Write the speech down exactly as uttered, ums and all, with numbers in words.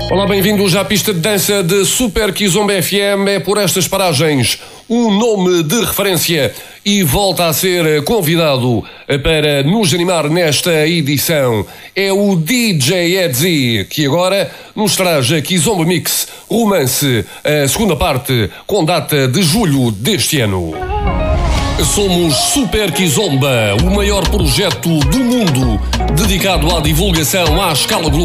Olá, bem-vindos à pista de dança de Super Kizomba F M. É por estas paragens um nome de referência e volta a ser convidado para nos animar nesta edição. É o D J Edzy, que agora nos traz a Kizomba Mix Romance, a segunda parte, com data de julho deste ano. Somos Super Kizomba, o maior projeto do mundo dedicado à divulgação à escala global